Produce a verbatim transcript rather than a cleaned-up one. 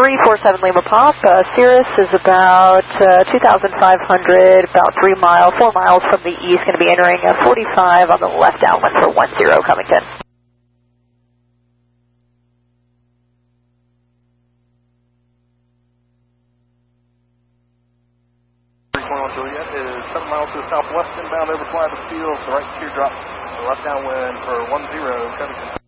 three four seven Lima Pop. Uh, Cirrus is about uh, two thousand five hundred, about three miles, four miles from the east, going to be entering a forty-five on the left downwind for one zero Covington. Juliet is seven miles to the southwest, inbound over fly the field, so right teardrop, left downwind for one zero Covington.